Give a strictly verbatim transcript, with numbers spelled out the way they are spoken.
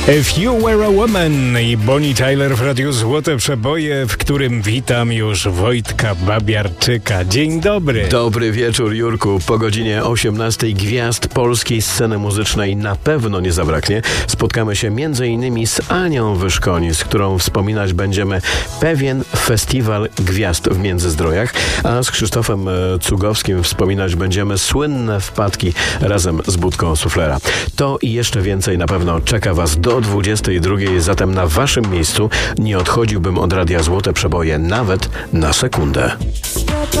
If You Were a Woman i Bonnie Tyler w Radiu Złote Przeboje, w którym witam już Wojtka Babiarczyka. Dzień dobry. Dobry wieczór, Jurku. Po godzinie osiemnastej gwiazd polskiej sceny muzycznej na pewno nie zabraknie. Spotkamy się między innymi z Anią Wyszkoni, z którą wspominać będziemy pewien festiwal gwiazd w Międzyzdrojach, a z Krzysztofem Cugowskim wspominać będziemy słynne wpadki razem z budką suflera. To i jeszcze więcej na pewno czeka Was do dwudziestej drugiej, zatem na Waszym miejscu nie odchodziłbym od Radia Złote Przeboje nawet na sekundę.